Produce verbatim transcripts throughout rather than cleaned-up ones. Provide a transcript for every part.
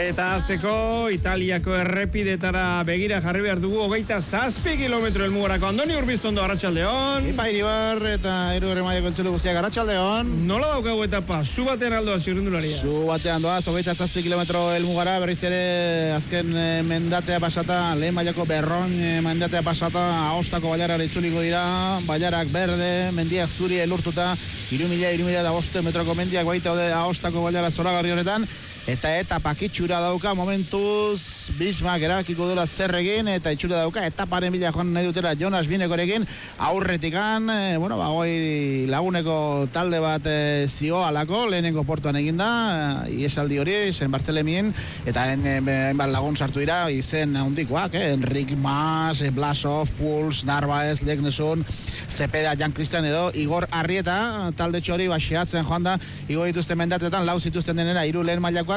Eta azteko Italiako errepidetara begira jarri behar dugu hogeita zazpi kilometro helmugarako. Andoni Urbiztondo, arratsaldeon. Ipa Iribar eta Eru Erremaia kontzelu guztiak, arratsaldeon. Nola daukagu etapa? Zu batean aldoa zirrindularia? Zu batean doaz, hogeita zazpi kilometro helmugara, berriz ere azken e, mendatea pasata, lehen mailako berron e, mendatea pasata, ahostako bailarara itzuliko dira, bailarak berde, mendiak zuri elurtuta, iru mila, iru mila da boste metroko mendiak baita ode ahostako bailara zoragarri honetan. Eta etapa itxura dauka momentuz Bismak erabakiko duela zer egin, eta itxura dauka etaparen bila joan nahi dutela Jonas Binekorekin aurretikan, e, bueno, ba, goi laguneko talde bat e, zio alako, lehenengo portuan eginda, e, iesaldi hori, San Bartelemien, eta hainbat lagun sartu dira, izen handikoak, eh? Enric Mas, Blasov, Puls, Narvaez, Legnesun, Zepeda, Jan Christian edo Igor Arrieta, talde txori baxiatzen joan da, igo dituzten mendatetan, lau zituzten denera, hiru lehen mailakoak,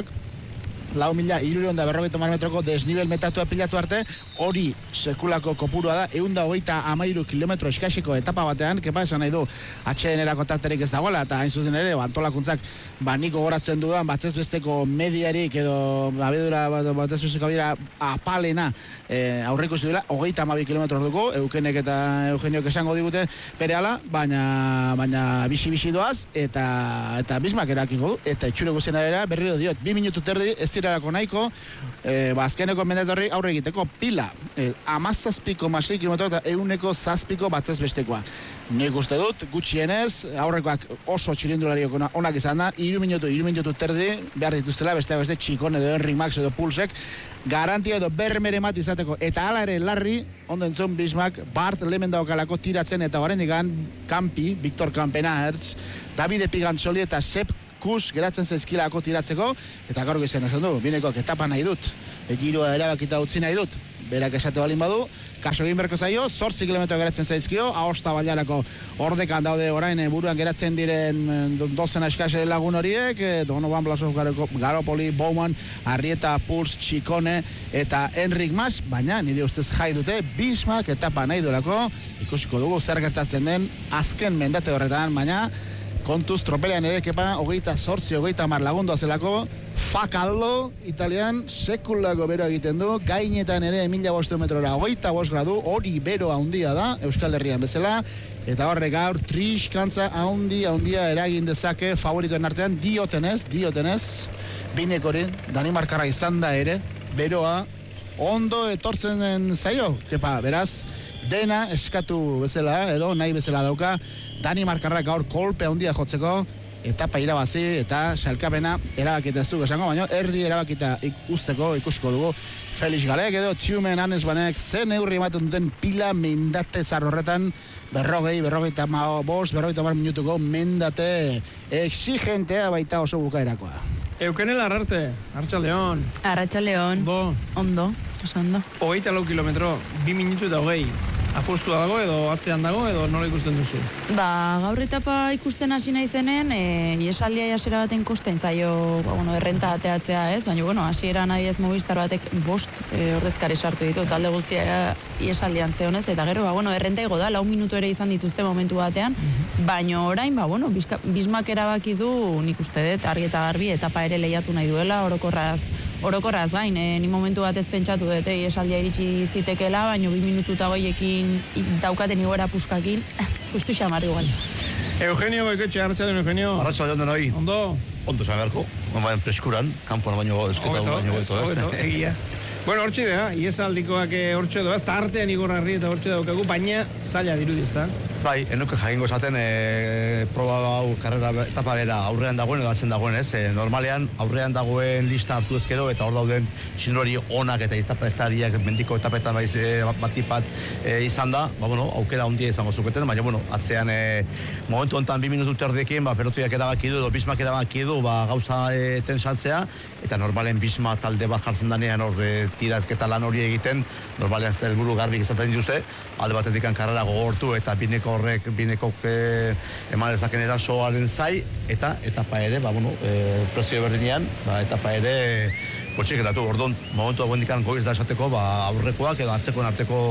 lau mila irureun da berrogeita hamar metroko desnivel metatua pilatu arte, hori sekulako kopurua da, ehun da hogeita hamairu kilometro eskasiko etapa batean, kepa esan nahi du, atxeenerako takterik ez dagoela, eta hain zuzen ere, antolakuntzak, ba, niko goratzen dudan, batez besteko mediarik, edo, abedura, batez besteko abedura, apalena, e, aurreko ez duela, hogeita hamabi kilometro dugu, Eukenek eta Eugeniok esango digute, bere ala, baina, baina, bisi-bisi doaz, eta, eta Bismak erakiko du, eta itxureko zenarera, berriro diot, bi minutu terdi, ez zirarako nahiko, e, ba, azkeneko mendatorri aurre egiteko pila, e, amazazpiko masei kilometro eta euneko zazpiko batzez bestekoa. Nik uste dut, gutxienez, aurrekoak oso txirindulariok onak izan da, iru minutu, iru minutu terdi, behar dituztela, beste beste txikon edo Enric Max edo Pulsek, garantia edo bermere mat izateko, eta hala ere larri, ondo entzun Bismak, Bart lemen daukalako tiratzen, eta horren digan, Kampi, Victor Kampenaertz, Davide Pigantzoli eta Sepp Kus geratzen zaizkilako tiratzeko, eta gaur gizien esan du, Binekok etapa nahi dut, girua erabakita utzi nahi dut, berak esate balin badu, kaso egin berko zaio, zortzi kilometro geratzen zaizkio, ahosta bailarako ordekan daude orain buruan geratzen diren dozen eskase lagun horiek, Donovan Blasov, Garopoli, Bowman, Arrieta, Puls, Txikone eta Enric Mas, baina nire ustez jai dute, Bismak etapa nahi durako, ikusiko dugu zer gertatzen den azken mendate horretan, baina kontuz tropelean ere kepa hogeita sortzi, hogeita mar lagundu azelako, Fakaldo, italian, sekulako bero egiten du, gainetan ere mila boste metrora, hogeita bost gradu, hori bero handia da, Euskal Herrian bezala, eta horre gaur, triskantza handi, handia eragin dezake favoritoen artean, diotenez, diotenez, Binekoren, Danimarkarra izan da ere, beroa, ondo etortzen zaio, kepa, beraz, dena eskatu bezala, edo nahi bezala dauka, Danimarkarra gaur kolpe handia jotzeko, etapa irabazi eta salkapena erabakita ez dugu esango, baina erdi erabakita ikusteko ikusiko dugu Felix Galek edo Txumen Anes Banek zen neurri ematen duten pila mendate zarrorretan berrogei, berrogei eta bost, berrogei eta mar minutuko mendate exigentea baita oso bukaerakoa. Eukenel Arrarte, Arratsaldeon. Arratsaldeon. Bo. Ondo, oso ondo. Hogeita lau kilometro, bi minutu eta hogei. Apostua dago edo atzean dago edo nola ikusten duzu? Ba, gaur etapa ikusten hasi naizenen, e, iesaldia jasera baten kosten zaio, ba, bueno, errenta ateatzea ez, baina, bueno, hasiera nahi ez Movistar batek bost e, ordezkari sartu ditu, talde guztia iesaldian zeonez, eta gero, ba, bueno, errenta igo da, lau minutu ere izan dituzte momentu batean, mm-hmm. baina orain, ba, bueno, Bismak erabaki du, nik uste dut, argi eta garbi, etapa ere lehiatu nahi duela, orokorraz, orokorraz gain, e, ni momentu batez pentsatu dut, e, iesaldia iritsi zitekela, baina bi minutu eta goiekin daukaten igoera puskakin, justu xamar igual. Eugenio Goiketxe, arratsaldeon Eugenio. Arratsaldeon denoi. Ondo? Ondo zan beharko, baina preskuran, kanpoan baino esketa baino goeto ez. Egia. Bueno, hortxe da, iesaldikoak hortxe doaz, eta artean igorrarri eta hortxe daukagu, baina zaila dirudi ez da? Bai, enuke jakingo esaten e, proba hau karrera etapa bera aurrean dagoen edo atzen dagoen ez, e, normalean aurrean dagoen lista hartu ezkero eta hor dauden txinrori onak eta etapa estariak mendiko etapetan baiz e, batipat e, izan da, ba bueno, aukera handia izango zuketen, baina bueno, atzean e, momentu honetan bi minutu terdiekin, ba pelotuak erabaki du edo Bismak erabaki du, ba gauza e, tensatzea, eta normalen Bisma talde bat jartzen danean hor e, tiraketa lan hori egiten, normalean helburu garbik izaten dituzte, alde batetik karrera gogortu eta bineko horrek, binekok e, eman dezaken erasoaren zai, eta etapa ere, ba, bueno, e, presio berdinean, ba, etapa ere potxik eratu, orduan, momentu dagoen dikan goiz da esateko, ba, aurrekoak edo atzekoen arteko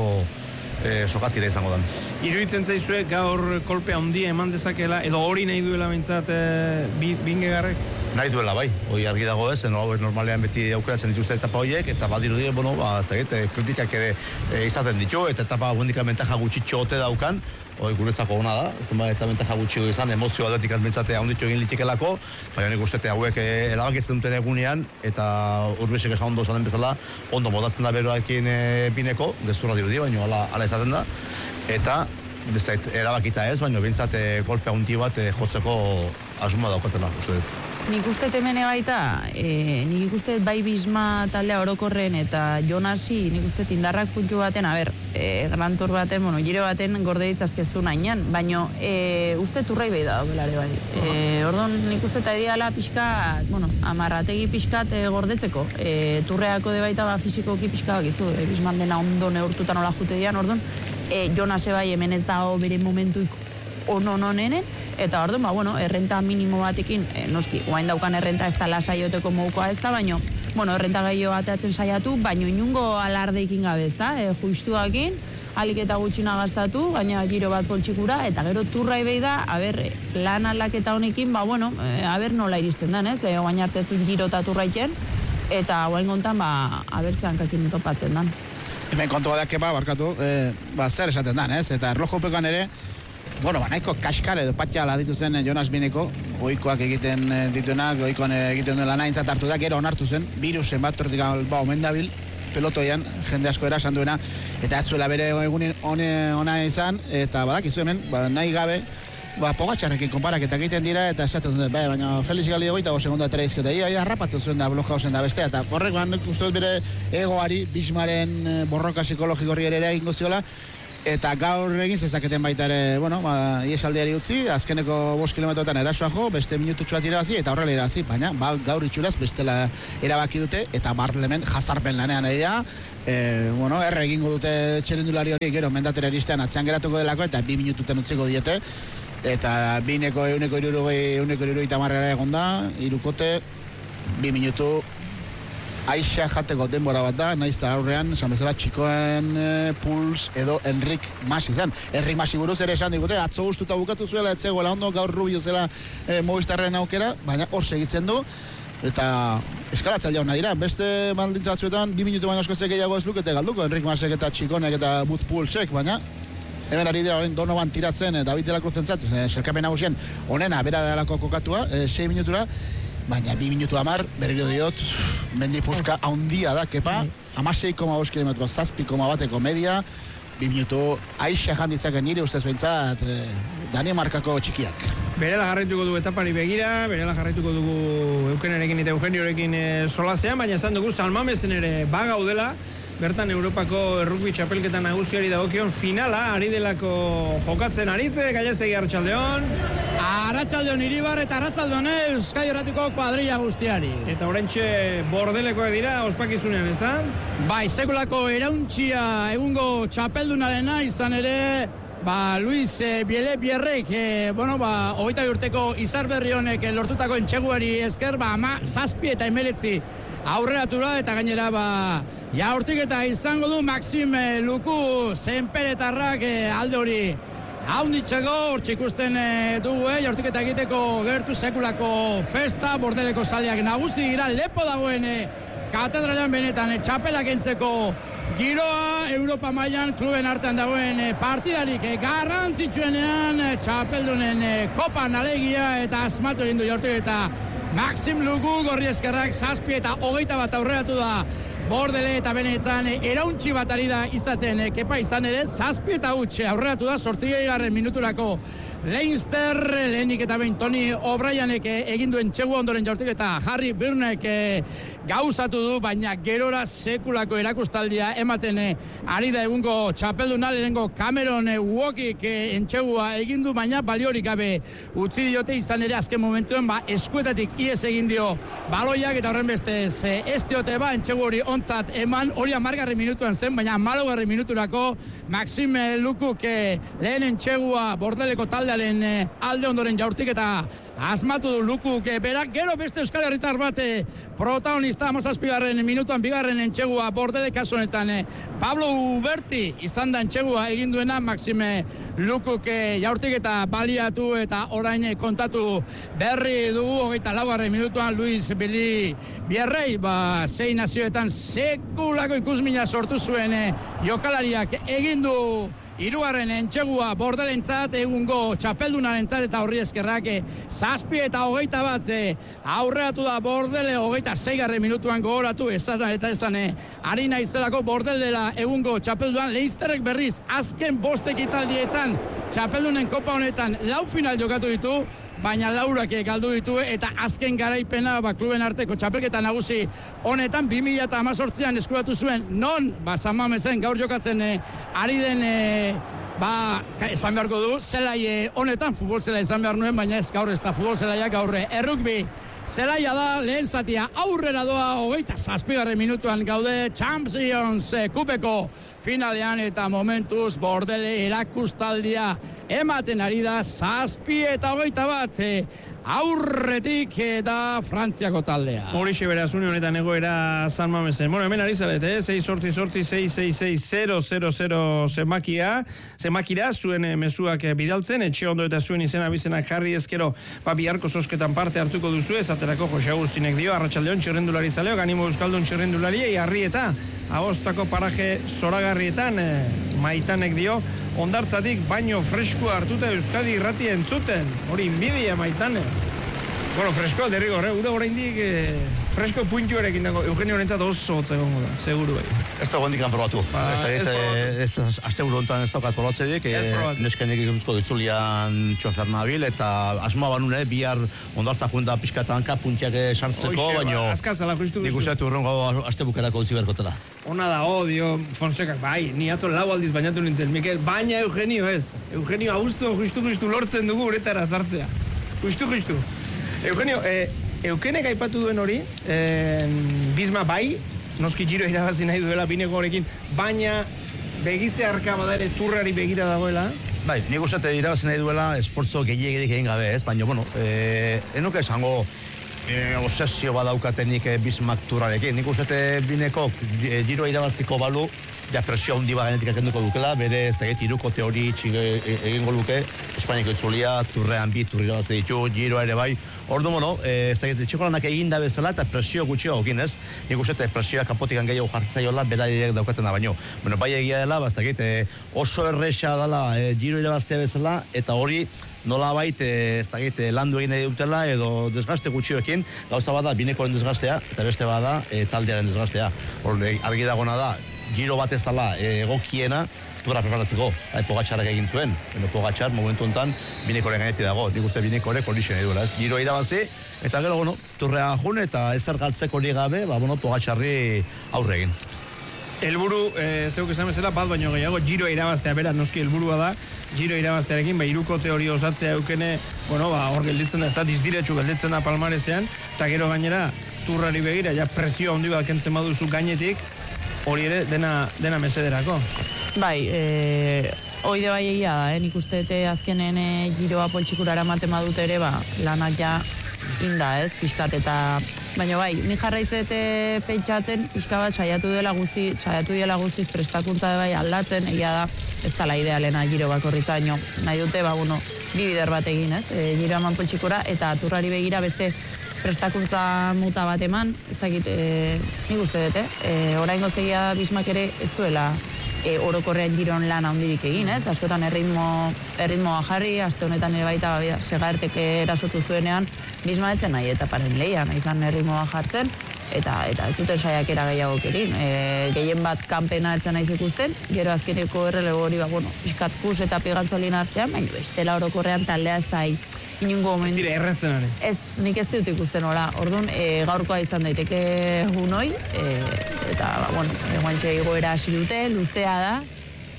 e, sokatira izango dan. Iruditzen zaizue gaur kolpe handia eman dezakela, edo hori nahi duela bintzat e, bingegarrek? nahi duela bai, hori argi dago ez, no, normalean beti aukeratzen dituzte etapa horiek, eta badirudi, bueno, ba, ez da, kritikak ere e, izaten ditu, eta etapa guendikan bentaja gutxitxo ote daukan, hori guretzako ona da, zenbat eta bentaja gutxi izan, emozio atletik azmentzate haunditxo egin litxikelako, baina nik ustete hauek e, erabakitzen duten egunean, eta urbesek esan ondo esaten bezala, ondo modatzen da beroakin e, bineko, gezurra dirudi, baina ala, ala izaten da, eta beste erabakita ez, baina bintzate golpe haundi bat e, jotzeko asuma daukatela, uste dut. Nik uste temene baita, e, nik uste bai Bisma taldea orokorren eta Jonasi, nik uste indarrak puntu baten, a ber, e, Gran Tour baten, bueno, giro baten gorde ditzazkeztu nahian, baina e, uste turrai behi da belare bai. E, Orduan, nik uste eta ideala pixka, bueno, amarrategi pixkat e, gordetzeko. E, turreako de baita ba, fizikoki pixka bakizu, e, Bisman dena ondo neurtutan ola jute dian, orduan, e, Jonase bai hemen ez dago bere momentuik ono-onenen, eta orduan, ba, bueno, errenta minimo batekin, e, noski, guain daukan errenta ez da lasaioteko modukoa ez da, baino, bueno, errenta gehiago bateatzen saiatu, baino inungo alardeikin gabe ez da, e, justuakin, alik eta gutxina gastatu, gaina giro bat poltsikura, eta gero turrai behi da, aber, lan aldaketa honekin, ba, bueno, e, aber nola iristen den, ez, e, guain artetzen giro eta turraiken, eta guain gontan, ba, aber zehankakin topatzen den. Hemen kontua da, kepa, barkatu, e, ba, zer esaten den, ez, eta erlojupekoan ere, bueno, ba, nahiko kaskar edo patxa laditu zen Jonas Bineko, ohikoak egiten dituenak, ohikoan egiten duela nahintzat hartu da, gero onartu zen, virusen bat, tortik ba, omen dabil, pelotoian, jende asko erasan duena, eta atzuela bere egunin ona izan, eta badakizu hemen, ba, nahi gabe, ba, Pogačarrekin konparaketak egiten dira, eta esaten dut, bai, baina Felix Gali egoita, bo segundo atera izkiote, ia, ia, harrapatu zuen da, bloja ozen da bestea, eta horrek, ba, uste dut bere egoari, Bismaren borroka psikologiko horri ere egingo ziola, eta gaur egin zezaketen baita ere, bueno, ba, iesaldiari utzi, azkeneko bost kilometroetan erasoa jo, beste minututxu bat irabazi, eta horrela irabazi, baina ba, gaur itxuraz bestela erabaki dute, eta Bartlemen jazarpen lanean ari da, e, bueno, erre egingo dute txerindulari hori, gero mendatera iristean atzean geratuko delako, eta bi minututen utziko diete, eta bineko euneko irurogei, euneko irurogei tamarrera egon da, irukote, bi minutu, aixa jateko denbora bat da, naiz da aurrean, esan bezala, txikoen e, Puls edo Enrik Masi zen. Enrik Masi buruz ere esan digute, atzo gustuta bukatu zuela, etzegoela ondo, gaur Rubio zela e, Movistarren aukera, baina hor segitzen du, eta eskalatzailea hona dira. Beste baldintza batzuetan, bi minutu baino asko gehiago ez lukete galduko, Enrik Masek eta txikonek eta Bud Pulsek, baina hemen ari dira horren Donovan tiratzen, eta David Delako zentzat, e, serkapen nagusien onena, bera delako kokatua, e, sei minutura, baina bi minutu amar, berriro diot, mendipuska haundia da, kepa, amasei koma bost kilometro, zazpi koma bateko media, bi minutu aixa janditzaken nire ustez behintzat, eh, Danimarkako txikiak. Berela jarraituko du etapari begira, berela jarraituko dugu Eukenerekin eta Eugeniorekin e, solasean, baina esan dugu San Mamesen ere bagaudela, bertan Europako rugby txapelketa nagusiari dagokion finala, ari delako jokatzen aritze, Gallastegi Arratsaldeon. Arratsaldeon Iribar eta Arratsaldeon Euskadi Irratiko kuadrilla guztiari. Eta oraintxe bordelekoak dira ospakizunean, ezta? Bai, sekulako erauntxia egungo txapeldunarena izan ere, ba, Luis e, Biele Bierrek, e, bueno, ba, hogeita bi urteko izarberri honek lortutako entxeguari esker, ba, ama, zazpi eta emeletzi aurreratura, eta gainera, ba, ja hortik eta izango du Maxim e, Luku zenperetarrak e, alde hori haunditzeko, hortxe ikusten e, dugu, e, hortik eta egiteko gertu sekulako festa, bordeleko zaleak nagusi gira, lepo dagoen e, katedralean benetan e, txapelak entzeko giroa, Europa mailan kluben artean dagoen e, partidarik e, garrantzitsuenean e, txapeldunen e, kopan alegia eta asmatu egin du jortik eta Maxim Luku gorri eskerrak zazpi eta hogeita bat aurreratu da Bordele eta benetan erauntxi bat ari da izaten e, kepa izan ere zazpi eta huts aurreratu da sortzigei garren minuturako Leinster, lehenik eta behin Toni O'Brienek egin duen txegu ondoren jaurtik eta Harry Byrnek e, gauzatu du, baina gerora sekulako erakustaldia ematen e, ari da egungo txapelduna, lehenengo Cameron e, Wokik e, entxegua egin du, baina baliorik gabe utzi diote izan ere azken momentuen ba, eskuetatik ies egin dio baloiak eta horren bestez e, ez diote ba, entxegu hori ontzat eman, hori amargarren minutuan zen, baina amalogarren minuturako Maxim Lukuk e, lehen entxegua bordeleko taldearen e, alde ondoren jaurtik eta asmatu du Lukuk berak, gero beste Euskal Herritar bate protagonista hamazazpigarren minutuan bigarren entxegua Bordele kasu honetan Pablo Uberti izan da entxegua egin duena Maxime Lukuk jaurtik eta baliatu eta orain kontatu berri dugu hogeita laugarren minutuan Luis Bili Bierrei, ba, sei nazioetan sekulako ikusmina sortu zuen jokalariak egin du hirugarren entxegua Bordelentzat, egungo txapeldunarentzat eta horri eskerrak zazpi eta hogeita bat aurreatu da Bordele, hogeita seigarren minutuan gogoratu esan eta esan ari naizelako Bordel dela egungo txapelduan. Leisterrek berriz azken bost ekitaldietan txapeldunen kopa honetan lau final jokatu ditu, baina laurak galdu ditu eta azken garaipena ba, kluben arteko txapelketa nagusi honetan bi mila hemezortzian eskuratu zuen, non ba, San Mamesen gaur jokatzen eh, ari den eh, ba, esan beharko du, zelai eh, honetan futbol zelai esan behar nuen, baina ez gaur ez da futbol zelaia gaur errukbi zelaia da, lehen zatia aurrera doa, hogeita zazpigarren minutuan gaude Champions Kupeko finalean eta momentuz Bordele erakustaldia ematen ari da zazpi eta hogeita bat aurretik da Frantziako taldea. Horixe beraz, une honetan egoera San Mamesen. Bueno, hemen ari zarete, eh? sei sortzi sortzi sei sei sei zero zero zero zemakia, zemakira zuen mezuak bidaltzen, etxe ondo eta zuen izena bizenak jarri ezkero, ba, biharko zozketan parte hartuko duzu, esaterako Jose Agustinek dio, Arratsaldeon txirrendulari zaleo, Ganimo Euskaldun txirrendulari, harri eta agostako paraje zoragarrietan, eh, maitanek dio, ondartzatik baino freskoa hartuta Euskadi irratia entzuten. Hori inbidia maitane. Bueno, freskoa derrigor, eh? Ura oraindik eh, fresko puntuarekin dago. Eugenio honentzat oso hotza egongo da, seguru bai. Ez da gondikan probatu. Ba, ez da, ez ez aste buru hontan ez daukat probatzerik. Neskenek ikutuzko ditzulian txonzar nabil, eta asmoa banune, bihar ondartza junda pixkatan kapuntiak sartzeko, baino... Azkazala, justu. Nik uste urrengo aste bukerako utzi berkotela. Ona da, odio, Fonsekak, bai, ni atzo lau aldiz bainatu nintzen, Mikel, baina Eugenio ez. Eugenio Augusto justu-justu lortzen dugu uretara sartzea. Justu-justu. Eugenio, eh, Eukenek aipatu duen hori, eh, Bisma bai, noski Giro irabazi nahi duela bineko horekin, baina begize harka badare turrari begira dagoela. Bai, nik uste irabazi nahi duela esfortzo gehiagirik egin gabe, ez? Baina, bueno, eh, enuke esango e, obsesio badaukatenik e, Bismak turrarekin. Nik uste bineko e, Giro irabaziko balu, ja presio handi baganetik akenduko dukela, bere ez da get, iruko teori txigo egingo luke, Espainiako itzulia, turrean bi, turri irabazi ditu, Giro ere bai. Ordu, bueno, ez da get, txikolanak egin da bezala eta presio gutxio egin ez. Nik uste presioa kapotikan gehiago jartzaiola, beraiek daukatena baino. Bueno, bai egia dela, ez da get, oso erresa dela e, Giro irabaztea bezala, eta hori nola bait, ez da get, landu egin nahi dutela, edo desgaste gutxioekin, gauza bada binekoren desgastea, eta beste bada e, taldearen desgastea. Hor, argi dagona da, Giro bat ez dela egokiena turra preparatzeko, hai, Pogatxarrak egin zuen. Eno Pogatxar momentu honetan binekoren gainetik dago. Nik uste binekorek kondizio nahi duela. Giro irabazi, eta gero, bueno, turrea jun eta ezer galtzeko hori gabe, ba, bueno, Pogatxarri aurre egin. Elburu, eh, zeuk esan bezala, bat baino gehiago, Giro irabaztea, bera, noski helburua da, Giro irabaztearekin, ba, iruko teoria osatzea eukene, bueno, ba, hor gelditzen da, ez da, dizdiretsu gelditzen da palmarezean, eta gero gainera, turrari begira, ja presio handi bat kentzen baduzu gainetik, hori ere dena, dena mesederako. Bai, e, hori de bai egia da, eh? Nik uste azkenen e, Giroa poltsikurara ematen badute ere, ba, lanak ja inda, ez, pixkat, eta baina bai, ni jarraitzete pentsatzen, pixka bat saiatu dela guzti, saiatu dela guztiz prestakuntza bai aldatzen, egia da, ez dela idealena Giro bakorritza, baino, nahi dute, ba, bueno, bi bider bat egin, ez, e, Giro eman poltsikura, eta turrari begira beste prestakuntza muta bat eman, ez dakit, e, nik uste dute, e, oraingo zegia Bismak ere ez duela e, orokorrean Giron lan handirik egin, ez? Askotan erritmo, erritmoa jarri, aste honetan ere baita ba, Segaertek erasotu zuenean, Bisma etzen nahi etaparen lehian, izan erritmoa jartzen, eta eta ez zuten saiakera gehiago kerin. E, gehien bat kanpena etzen naiz ikusten, gero azkeneko errelebo hori, ba, bueno, pixkat kus eta pigantzolin artean, baina bestela orokorrean taldea ez da inungo momentu. Ez dire erretzen ari. Ez, nik ez dut ikusten hola. Orduan, e, gaurkoa izan daiteke junoi, e, eta, ba, bueno, e, guantxe igoera hasi dute, luzea da,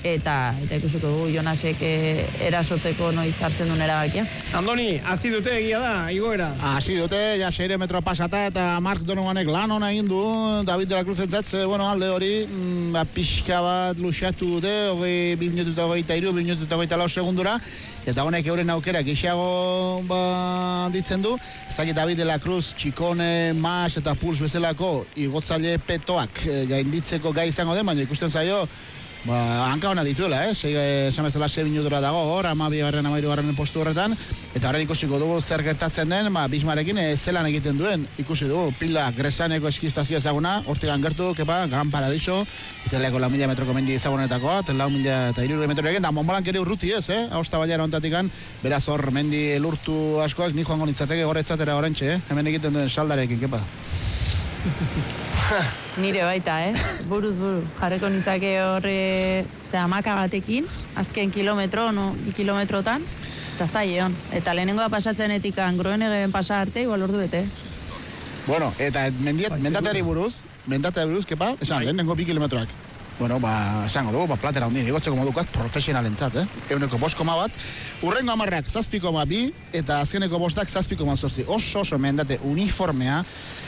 eta eta ikusiko dugu Jonasek e, erasotzeko noiz hartzen duen erabakia. Andoni, hasi dute egia da, igoera. Hasi dute, ja seire metro pasata eta Mark Donovanek lan hona egin du, David de la Cruz entzatz, bueno, alde hori, mm, ba, pixka bat luxatu dute, hogei, bi minutu eta hogeita iru, bi minutu eta hogeita lau segundura, eta honek euren aukera gixago ba, ditzen du, ez dakit David de la Cruz, Txikone, Mas eta Puls bezalako igotzaile petoak e, gainditzeko gai izango den, baina ikusten zaio, ba, hanka hona dituela, eh? Sei, esan bezala sei minutura dago hor, amabi garren, amairu garren postu horretan, eta horren ikusiko dugu zer gertatzen den, ba, Bismarekin e, zelan egiten duen, ikusi dugu, pila Gresaneko eskistazio ezaguna, hortigan gertu, kepa, Gran Paradiso, iteleko lau mila metroko mendi ezagunetakoa, lau mila eta irurre metrorekin, da Monmolan kere urruti ez, eh? Hausta baiara ontatikan, beraz hor, mendi lurtu askoak, ni joango nintzateke goretzatera horrentxe, eh? Hemen egiten duen saldarekin, kepa. Nire baita, eh? Buruz buru. Jarreko nintzake horre hamaka batekin, azken kilometro, no, bi kilometrotan, eta zai egon. Eta lehenengoa pasatzen etikan, Groenegen pasa arte, igual ordu bete. Bueno, eta mendiat, mendateari buruz, mendateari buruz, kepa, esan, lehenengo bi kilometroak. Bueno, ba, esango dugu, ba, platera hundin, igotzeko modukoak profesionalentzat, eh? Euneko bost koma bat, urrengo amarrak zazpi koma bi, eta azkeneko bostak zazpi koma zortzi. Oso oso mendate uniformea,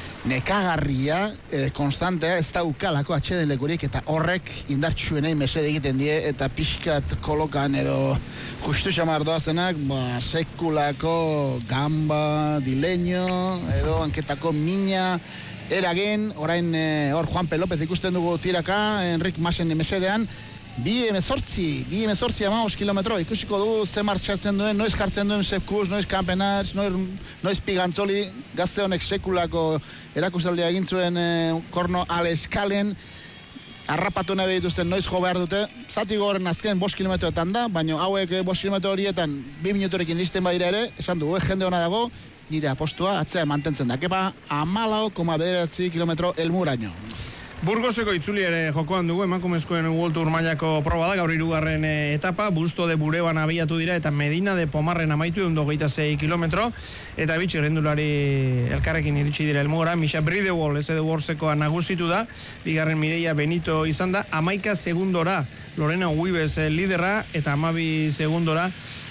nekagarria, eh, konstantea, ez daukalako atxeden lekurik, eta horrek indartsuenei mesede egiten die, eta pixkat kolokan edo justu xamar doazenak, ba, sekulako gamba, dileño, edo anketako mina, eragin, orain eh, hor Juan P. López ikusten dugu tiraka, Enrik Masen mesedean, bi emezortzi, bi emezortzi amaos kilometro, ikusiko dugu ze martxartzen duen, noiz jartzen duen Sepkus, noiz Kampenaz, noiz, noiz Pigantzoli, gazte honek sekulako erakustaldia egin zuen e, korno aleskalen, harrapatu nahi dituzten noiz jo behar dute, zati goren azken bost kilometroetan da, baina hauek bost kilometro horietan bi minutorekin izten badira ere, esan dugu, jende hona dago, nire apostua atzea mantentzen da, kepa amalau koma bederatzi kilometro elmuraino. Burgoseko itzuli ere jokoan dugu, emakumezkoen World Tour mailako proba da, gaur hirugarren etapa, Busto de Bureban abiatu dira, eta Medina de Pomarren amaitu egun hogeita sei kilometro, eta bitxi errendulari elkarrekin iritsi dira elmugora, Misha Bridewall, ez edo Worsekoa nagusitu da, bigarren Mireia Benito izan da, amaika segundora, Lorena Uibes liderra, eta amabi segundora,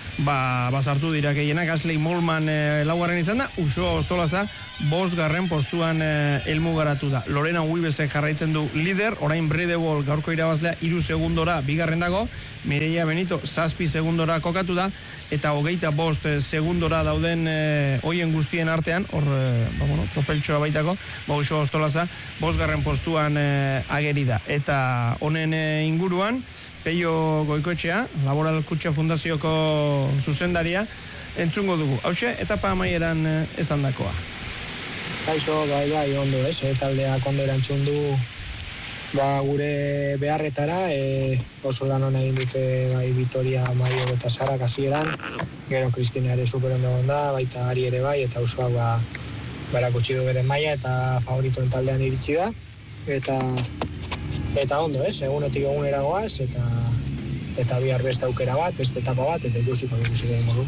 ba, bazartu dira gehienak, Ashley Molman e, laugarren izan da, Uxo Ostolaza bost garren postuan e, elmugaratu da. Lorena Uibesek jarraitzen du lider, orain Bridewall gaurko irabazlea iru segundora bigarren dago, Mireia Benito zazpi segundora kokatu da, eta hogeita bost segundora dauden e, hoien guztien artean, hor, e, ba, bueno, tropeltxoa baitako, ba, Uxo Ostolaza bost garren postuan e, ageri da. Eta honen e, inguruan, Peio Goikoetxea, Laboral Kutxa Fundazioko zuzendaria, entzungo dugu. Hauxe, etapa amaieran esan dakoa. Kaixo, bai, bai, ondo, ez, e, taldeak ondo erantzun du ba, gure beharretara, e, oso lan hona egin dute bai, Vitoria, Maio eta Sarak hasieran, gero Kristina ere super ondo da, baita Ari ere bai, eta osoa ba, barakutsi du bere maila eta favoritoen taldean iritsi da, eta Eta ondo, ez, egunetik egunera goaz, eta eta bihar beste aukera bat, beste etapa bat, eta ikusiko dugu ziren modu.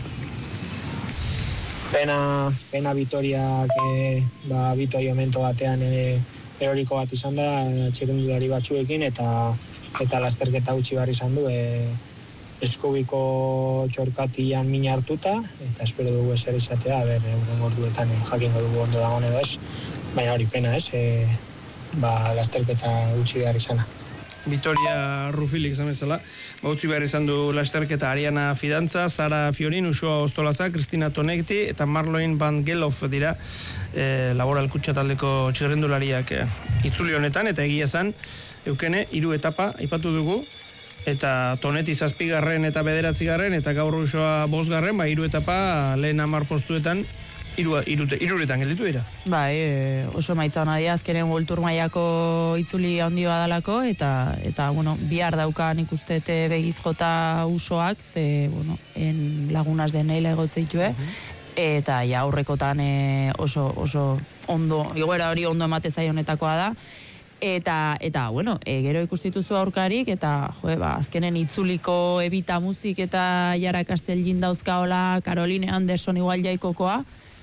Pena, pena Vitoriak, e, ba, Vitoria momento batean e, eroriko bat izan da, txirrindulari batzuekin, eta eta lasterketa utzi behar izan du, e, eskubiko txorkatian mina hartuta, eta espero dugu ezer izatea, ber, euren orduetan e, jakingo dugu ondo dagoen edo ez, baina hori pena, ez, e, ba, lasterketa utzi behar izana. Vitoria Rufilik zamezela, ba, utzi behar izan du lasterketa Ariana Fidantza, Sara Fiorin, Uxoa Ostolaza, Kristina Tonegti eta Marloin Van Gelof dira e, Laboral Kutxa taldeko txirrendulariak e, itzuli honetan, eta egia esan, eukene, hiru etapa aipatu dugu, eta Toneti zazpigarren eta bederatzigarren, eta gaur Uxoa bosgarren, ba, hiru etapa lehen hamar postuetan, Iru, irute, iruretan gelditu dira. Bai, e, oso maitza hona dira, azkenen World Tour mailako itzuli handi badalako, eta, eta bueno, bihar daukan ikustete begiz jota usoak, ze, bueno, en lagunas de neila egotzeitu, uh-huh. Eta ja aurrekotan e, oso, oso ondo, igoera hori ondo emate zaionetakoa da, eta, eta bueno, e, gero ikustituzu aurkarik, eta jo, ba, azkenen itzuliko Evita Muzik eta Jara Kasteljin dauzkaola, Caroline Anderson igual jaikokoa,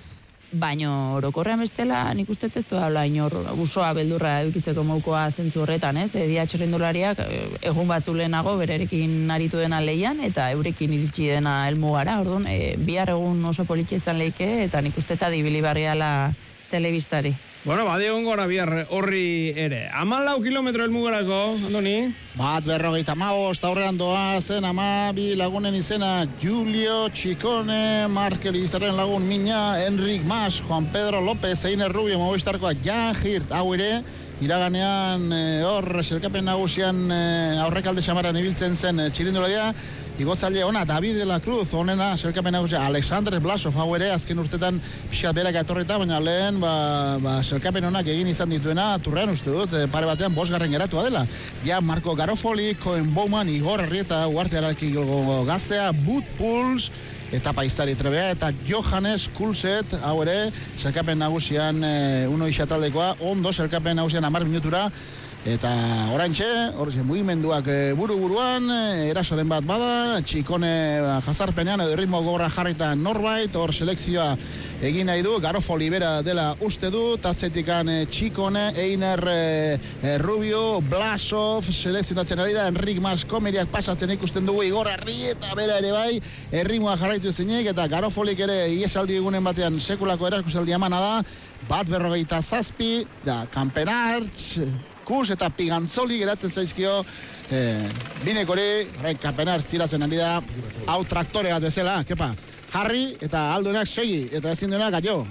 baino orokorrean bestela nik uste ez du habla inor usoa beldurra edukitzeko maukoa zentzu horretan, ez? E, dia txerrendulariak egun batzu lehenago bererekin aritu dena leian eta eurekin iritsi dena helmugara, orduan, e, bihar egun oso politxe izan leike eta nik uste eta dibili barriala telebistari. Bueno, badi egon gora bihar horri ere. Hamalau kilometro helmugarako, Andoni? Bat berrogeita hamabost aurrean doa zen hamabi lagunen izena Julio Txikone, Markel Izarren lagun Mina, Enrik Mas, Juan Pedro López, Einer Rubio, Movistarkoa Jan Hirt, hau ere, iraganean hor e, selkapen nagusian e, aurrekalde xamaran ibiltzen zen e, txirindularia, igotzaile ona, David de la Cruz, onena, selkapen nagusia, Alexander Blasov, hau ere, azken urtetan pixat berak etorrita, baina lehen, ba, ba, selkapen onak egin izan dituena, turrean uste dut, e, pare batean bosgarren geratua dela. Ja, Marco Garofoli, Cohen Bowman, Igor Arrieta, uartearak gaztea, Bud Puls, etapa iztari trebea, eta Johannes Kulset, hau ere, selkapen nagusian e, uno isataldekoa, ondo selkapen nagusian amar minutura, eta oraintxe, hor mugimenduak e, buru-buruan, e, erasoren bat bada, Txikone ba, jazarpenean edo ritmo gogorra jarrita norbait, hor selekzioa egin nahi du, Garofoli bera dela uste du, tatzetikan e, Txikone, Einer e, e, Rubio, Blasov, selekzionatzen ari da, Enrik Mas komeriak pasatzen ikusten dugu, Igor Arrieta bera ere bai, erritmoa jarraitu zeinek, eta Garofolik ere iesaldi egunen batean sekulako erakusaldi amana da, bat berrogeita zazpi, da, Kampenartz, Kus eta Pigantzoli geratzen zaizkio eh, binekori, horrein Kampenartz tiratzen ari da, hau traktore bat bezala, kepa, jarri eta alduenak segi, eta ezin duenak gaio.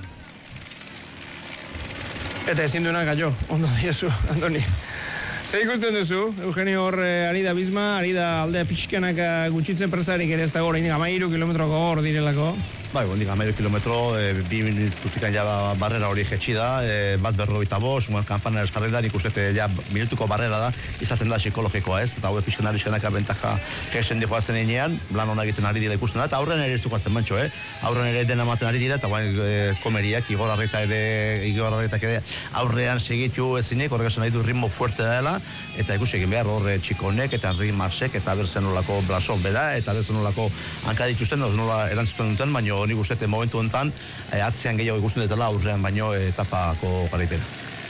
Eta ezin duenak gaio, ondo diezu, Andoni. Zer ikusten duzu, Eugenio hor ari da bizma, ari da aldea pixkanak gutxitzen presarik ere ez dago horrein, amairu kilometroko hor direlako. Bai, hondik amairu kilometro, e, bi minutikan ja barrera hori jetxi da, e, bat berrogeita bost, kanpana eskarri da, nik uste ja minutuko barrera da, izaten da psikologikoa ez, eta hau pixkanak pixkanak abentaja jesen di joazten einean, lan hona egiten ari dira ikusten da, eta aurren ere ez duazten mantxo, eh? Aurren ere dena ematen ari dira, eta guain e, komeriak, Igor Arrieta ere, Igor Arrietak ere, aurrean segitu ezinek, horrek esan nahi du ritmo fuerte dela, eta ikusi egin behar horre Txikonek, eta Enrik Masek, eta berzen nolako Blasov bera, eta berzen nolako hankadituzten, nola erantzuten duten, baino nik uste momentu honetan e, atzean gehiago ikusten dutela aurrean baino etapako garaipena.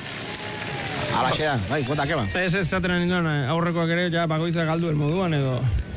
Alaxe da, bai, gota, keba. Ez ez zaten ninduan, aurrekoak ere, ja, bakoitza galdu moduan edo...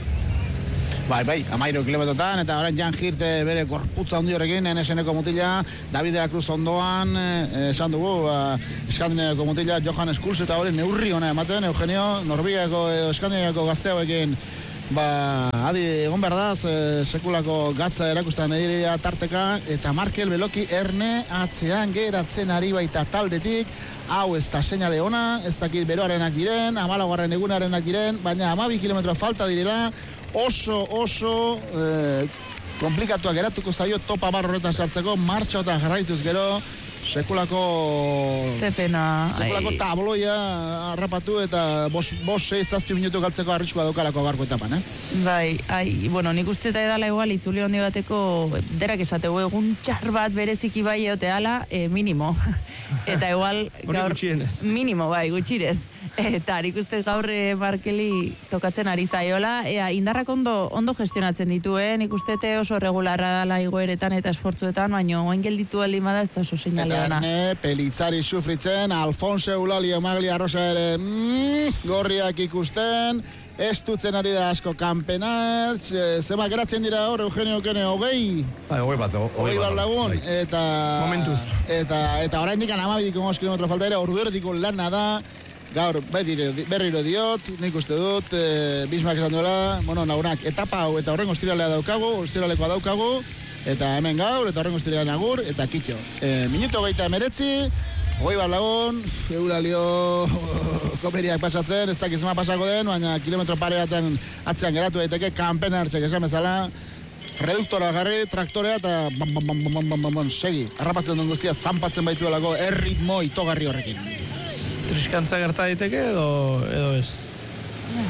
Bai, bai, amairu kilometrotan, eta orain Jan Hirt bere gorputza handi horrekin, N S N-ko mutila, David de la Cruz ondoan, eh, esan dugu, eh, Eskandinaviako mutila, Johannes Kulset, eta hori neurri hona ematen, Eugenio, Norbiako edo Eskandinaviako gazteoekin, ba, adi, egon behar da, sekulako gatza erakustan edirea tarteka, eta Markel Beloki erne atzean geratzen ari baita taldetik, hau ez da seinale ona, ez dakit beroarenak diren, amalagoaren egunarenak diren, baina amabi kilometro falta direla, oso, oso eh, komplikatuak geratuko zaio topa bar horretan sartzeko, martxotan jarraituz gero, sekulako... Zepena. Sekulako tabloia harrapatu eta bos, bos sei, zazpi minutu galtzeko arriskua daukalako garko etapan, eh? Bai, ai, bueno, nik uste eta edala igual, itzuli hondi bateko, derak esategu egun txar bat bereziki bai eote ala, e, minimo. Eta igual, gaur... Minimo, bai, gutxirez. Eta nik uste gaur e, Markeli tokatzen ari zaiola, ea, indarrak ondo, ondo gestionatzen ditu, eh? Nik uste oso regularra dala igoeretan eta esfortzuetan, baina oain gelditu aldi bada ez da oso seinale ona. Eta erne, Pelitzari sufritzen, Alfonso Eulalia Magli Arrosa ere mm, gorriak ikusten, ez dutzen ari da asko Kampenartz, e, zema geratzen dira hor, Eugenio Kene, hogei? Bai, hogei bat, hogei bat lagun, eta... Momentuz. Eta, eta orain dikan amabidik omos kilometro falta ere, ordu erdiko lana da, gaur, berriro diot, nik uste dut, e, Bismak esan duela, bueno, nagunak, etapa hau eta horrengo ostiralea daukagu, ostiralekoa daukagu, eta hemen gaur, eta horrengo ostiralea nagur, eta kitxo. E, minuto geita emeretzi, hogei bat lagun, Eulalio komeriak pasatzen, ez dakiz ema pasako den, baina kilometro pare baten atzean geratu daiteke, Kampenartzek esan bezala, reduktora garri, traktorea, eta bam, bam, bam, bam, bam, bam, bam, segi, harrapatzen duen guztia, zanpatzen baitu delako, erritmo itogarri horrekin. Triskantza gerta daiteke edo, edo ez?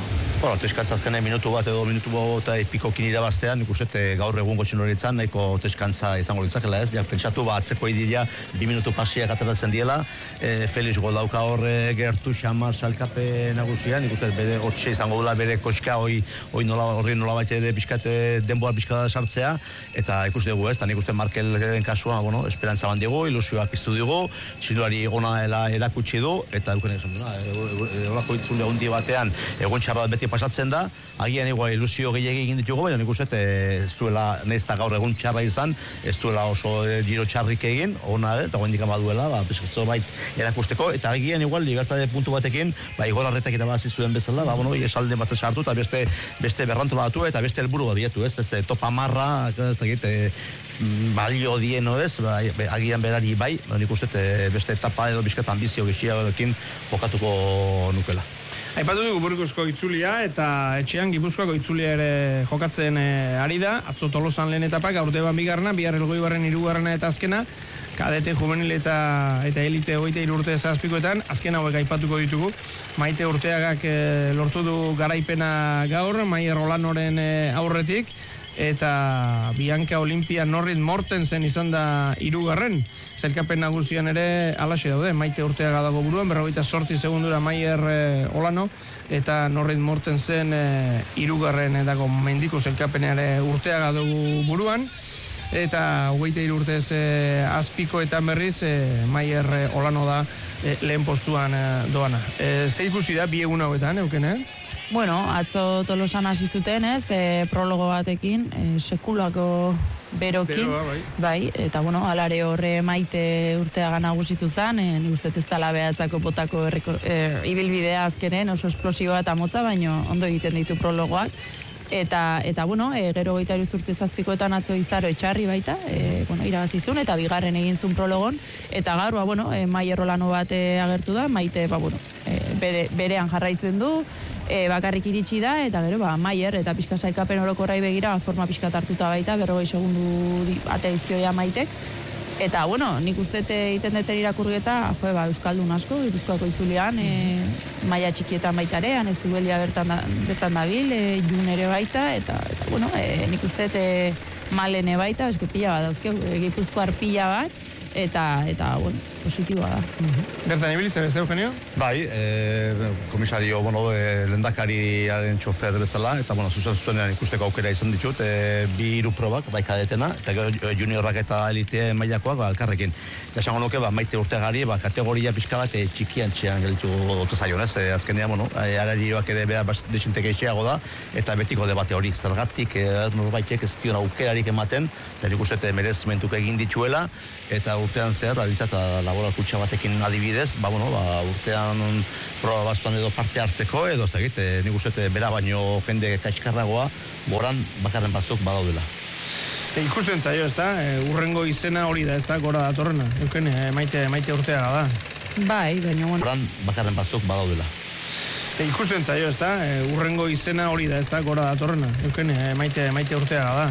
Bueno, teskantza azkenean minutu bat edo minutu eta pikokin irabaztean, nik uste gaur egungo txinoritzan, nahiko teskantza izango litzakela ez, ja, pentsatu ba, atzeko idila, bi minutu pasiak ateratzen diela, e, Felix gol dauka horre gertu xamar salkape nagusian, nik uste bere hotxe izango dula bere koska hoi, hoi nola, horri nola baita ere bizkate denboa bizkata sartzea, eta ikusi dugu ez, eta nik uste Markelen kasuan, bueno, esperantza ban dugu, ilusioak iztu dugu, txinolari gona dela erakutsi du, eta euken esan duna, horako itzule handi batean, egun txarra beti pasatzen da, agian igual ilusio gehiagi egin ditugu, baina nik uste ez duela, nahiz eta gaur egun txarra izan, ez duela oso giro txarrik egin, ona, eta guen dikama duela, ba, pizkatzo bait erakusteko, eta agian igual libertade puntu batekin, ba, igor arretak irabazi zuen bezala, ba, bueno, esalden bat sartu, eta beste, beste berrantolatu, eta beste helburu bat bietu, ez, ez, topa marra, ez da gite, balio dieno ez, ba, agian berari bai, ba, nik uste beste etapa edo bizkata ambizio gehiagoekin jokatuko nukela. Aipatu dugu Burgosko itzulia eta etxean Gipuzkoako itzulia ere jokatzen e, ari da. Atzo Tolosan lehen etapak, gaur Deban bigarrena, bihar Elgoibarren hirugarrena eta azkena, kadete, juvenil eta eta elite hogeita hiru urte zazpikoetan, azken hauek aipatuko ditugu. Maite Urteagak e, lortu du garaipena gaur, Maier Olanoren e, aurretik, eta Bianca Olimpia Norrit Mortensen izan da hirugarren. Zelkapen nagusian ere alaxe daude, Maite Urteaga dago buruan, berrogeita sortzi segundura Maier e, Olano, eta Norrit Mortensen hirugarren e, dago mendiko zelkapen ere Urteaga dugu buruan, eta hogeita hiru urtez e, azpikoetan berriz e, Maier e, Olano da e, lehen postuan e, doana. E, ze ikusi da bi egun hauetan, euken, eh? Bueno, atzo Tolosan hasi zuten ez, e, prologo batekin, e, sekulako berokin, Beroa, bai. bai, eta bueno, alare horre Maite Urteaga nagusitu zen, e, nik uste ez dela behatzako potako erreko, e, ibilbidea azkenen, oso esplosiboa eta motza, baino ondo egiten ditu prologoak. Eta, eta bueno, e, gero goita urte zazpikoetan atzo Izaro etxarri baita, e, bueno, irabazizun, eta bigarren egin zuen prologon, eta gaur, ba, bueno, e, Maier Olano bat e, agertu da, Maite, ba, bueno, e, bere, berean jarraitzen du, e, bakarrik iritsi da, eta gero, ba, Maier, eta pixka sailkapen orokorrai begira, forma pixka hartuta baita, berrogei segundu atea izkioia Maitek, eta, bueno, nik uste egiten deten irakurgeta, jo, ba, Euskaldun asko, Gipuzkoako itzulian, e, maila txikietan baitarean, ez zubelia bertan, da, bertan dabil, e, jun ere baita, eta, eta bueno, e, nik uste e, malene baita, eske pila bat dauzke, e, Gipuzkoar pila bat, eta, eta, bueno, positiboa da. Bertan ibili zer, ez da, Eugenio? Bai, e, komisario, bueno, e, lehendakariaren txofer bezala, eta, bueno, zuzen zuzenean ikusteko aukera izan ditut, e, bi hiru probak, bai kadetena, eta gero juniorrak eta elite mailakoak, ba, elkarrekin. Esango nuke, ba, Maite Urteagari, ba, kategoria pixka bat e, txikian txean gelitu ote zaion, ez? E, azkenean, bueno, e, ararioak ere beha desinte geixeago da, eta betiko debate hori, zergatik, e, norbaitek ez dion aukerarik ematen, eta nik uste merezmentuk egin dituela, eta urtean zer, abiltza eta laboral kutxa batekin adibidez, ba, bueno, ba, urtean proba batzuan edo parte hartzeko, edo ez dakit, e, nik uste bera baino jende kaixkarragoa, goran bakarren batzuk badaudela. E, ikusten zaio, ez da, e, urrengo izena hori da, ez da, gora datorrena, euken, e, maite, maite Urteaga da. Bai, baina, bueno. Goran bakarren batzuk badaudela. E, ikusten zaio, ez da, e, urrengo izena hori da, ez da, gora datorrena, euken, e, maite, maite Urteaga da.